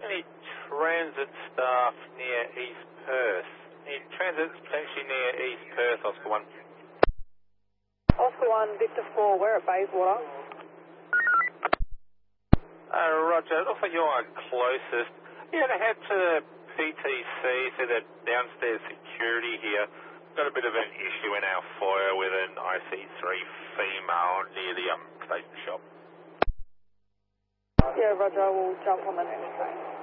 Any transit staff near East Perth? Any transit potentially near East Perth, Oscar 1? Oscar 1, Victor 4, we're at Bayswater. Roger, it looks like you're closest. Yeah, to head to PTC, so the downstairs security here. Got a bit of an issue in our foyer with an IC3 female near the station shop. Yeah, Roger, we'll jump on the next train.